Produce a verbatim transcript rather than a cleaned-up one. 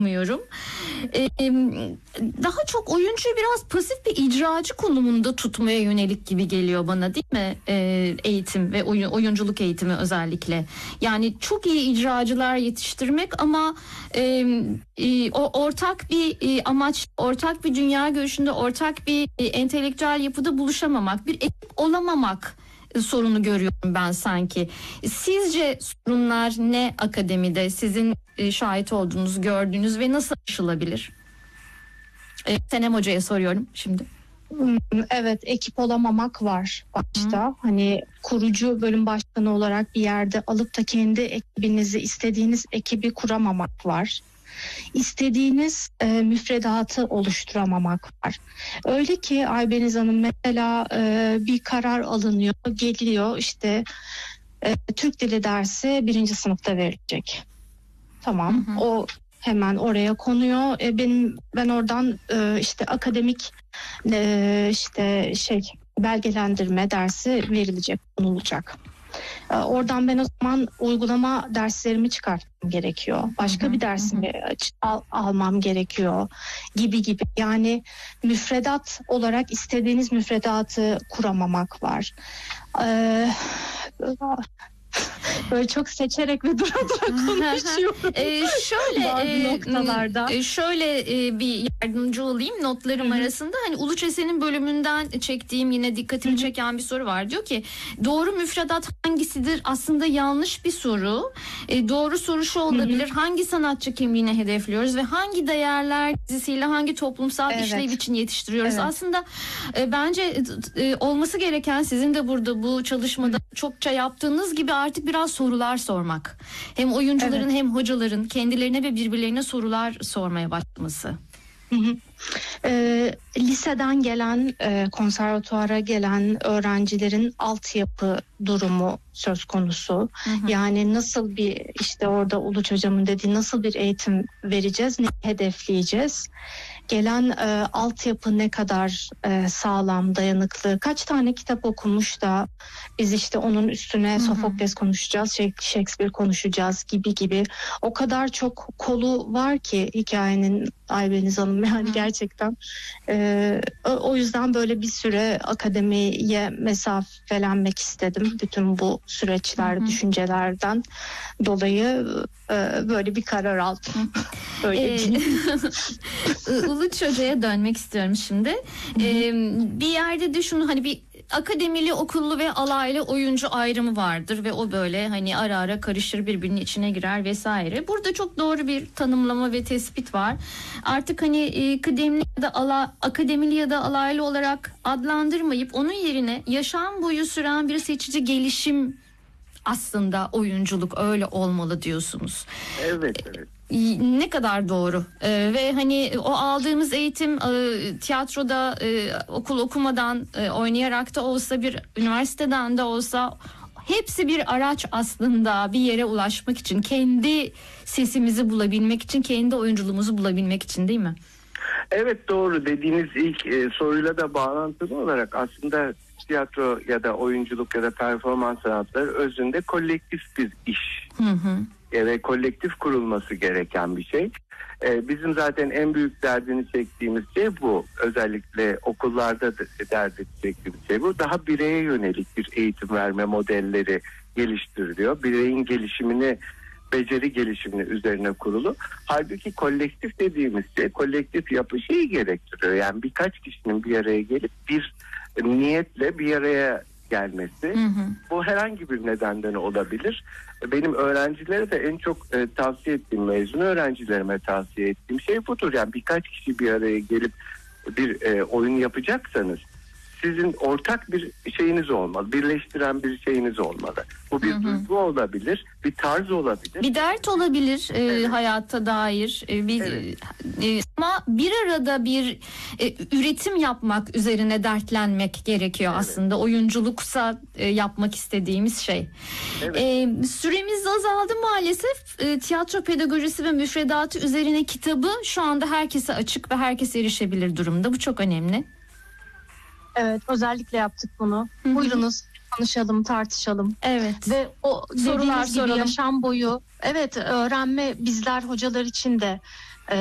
umuyorum. Ee, daha çok oyuncuyu biraz pasif bir icracı konumunda tutmaya yönelik gibi geliyor bana, değil mi? Ee, eğitim ve oyun, oyunculuk eğitimi özellikle. Yani çok iyi icracılar yetiştirmek ama e, e, o ortak bir e, amaç, ortak bir dünya görüşünde, ortak bir e, entelektüel yapıda buluşamamak, bir ekip olamamak sorunu görüyorum ben sanki. Sizce sorunlar ne akademide? Sizin e, şahit olduğunuz, gördüğünüz ve nasıl aşılabilir? E, Senem Hoca'ya soruyorum şimdi. Evet, ekip olamamak var başta. Hı. Hani kurucu bölüm başkanı olarak bir yerde alıp da kendi ekibinizi, istediğiniz ekibi kuramamak var. İstediğiniz e, müfredatı oluşturamamak var. Öyle ki Aybeniz Hanım, mesela e, bir karar alınıyor, geliyor işte e, Türk dili dersi birinci sınıfta verilecek. Tamam, hı hı. O hemen oraya konuyor. E, benim ben oradan e, işte akademik e, işte şey belgelendirme dersi verilecek, konulacak. E, oradan ben o zaman uygulama derslerimi çıkartmam gerekiyor. Başka hı hı, bir dersimi hı. Al, almam gerekiyor gibi gibi. Yani müfredat olarak istediğiniz müfredatı kuramamak var. E, Böyle çok seçerek ve dura dura konuşuyorum. ee, şöyle bazı e, noktalarda. E, şöyle e, bir yardımcı olayım notlarım Hı-hı. arasında. Hani Ulu Çesen'in bölümünden çektiğim, yine dikkatimi Hı-hı. çeken bir soru var. Diyor ki doğru müfredat hangisidir? Aslında yanlış bir soru. E, doğru soru şu olabilir. Hı-hı. Hangi sanatçı kimliğine hedefliyoruz ve hangi değerler dizisiyle hangi toplumsal evet. işlev için yetiştiriyoruz? Evet. Aslında e, bence e, olması gereken, sizin de burada bu çalışmada Hı-hı. çokça yaptığınız gibi artık biraz sorular sormak. Hem oyuncuların evet. hem hocaların kendilerine ve birbirlerine sorular sormaya başlaması. Hı hı. E, liseden gelen, e, konservatuara gelen öğrencilerin altyapı durumu söz konusu. Hı hı. Yani nasıl bir, işte orada Uluç Hocam'ın dediği, nasıl bir eğitim vereceğiz, ne hedefleyeceğiz? Gelen e, altyapı ne kadar e, sağlam, dayanıklı, kaç tane kitap okumuş da biz işte onun üstüne hı hı. Sofokles konuşacağız, Shakespeare konuşacağız gibi gibi. O kadar çok kolu var ki hikayenin, Aybeniz Hanım, yani hı. gerçekten. E, o, o yüzden böyle bir süre akademiye mesafelenmek istedim. Bütün bu süreçler, hı hı. düşüncelerden dolayı e, böyle bir karar aldım. Öyle ee, Uluç Hoca'ya dönmek istiyorum şimdi. Ee, bir yerde de şunu, hani bir akademili, okullu ve alaylı oyuncu ayrımı vardır ve o böyle hani ara ara karışır, birbirinin içine girer vesaire. Burada çok doğru bir tanımlama ve tespit var. Artık hani akademili ya da ala, akademili ya da alaylı olarak adlandırmayıp onun yerine yaşam boyu süren bir seçici gelişim, aslında oyunculuk öyle olmalı diyorsunuz. Evet, evet. Ne kadar doğru ee, ve hani o aldığımız eğitim e, tiyatroda e, okul okumadan e, oynayarak da olsa, bir üniversiteden de olsa, hepsi bir araç aslında bir yere ulaşmak için, kendi sesimizi bulabilmek için, kendi oyunculuğumuzu bulabilmek için, değil mi? Evet, doğru. Dediğiniz ilk e, soruyla da bağlantılı olarak aslında tiyatro ya da oyunculuk ya da performans sanatları özünde kolektif bir iş. Hı hı. Ve kolektif kurulması gereken bir şey. Ee, bizim zaten en büyük derdini çektiğimiz şey bu. Özellikle okullarda da derdini çektiğimiz şey bu. Daha bireye yönelik bir eğitim verme modelleri geliştiriliyor. Bireyin gelişimini, beceri gelişimini üzerine kurulu. Halbuki kolektif dediğimiz şey, kolektif yapı şeyi gerektiriyor. Yani birkaç kişinin bir araya gelip bir niyetle bir araya gelmesi. Hı hı. Bu herhangi bir nedenden olabilir. Benim öğrencilere de en çok e, tavsiye ettiğim, mezun öğrencilerime tavsiye ettiğim şey budur. Yani birkaç kişi bir araya gelip bir e, oyun yapacaksanız sizin ortak bir şeyiniz olmalı. Birleştiren bir şeyiniz olmalı. Bu bir hı hı. duygu olabilir, bir tarz olabilir. Bir dert olabilir e, evet. hayata dair. E, bir, evet. e, ama bir arada bir e, üretim yapmak üzerine dertlenmek gerekiyor evet. aslında. Oyunculuksa e, yapmak istediğimiz şey. Evet. E, süremiz azaldı maalesef. E, tiyatro pedagojisi ve müfredatı üzerine kitabı şu anda herkese açık ve herkes erişebilir durumda. Bu çok önemli. Evet, özellikle yaptık bunu. Hı-hı. Buyurunuz. konuşalım, tartışalım. Evet. Ve o Sorular dediğiniz gibi soralım. yaşam boyu, evet, öğrenme bizler hocalar için de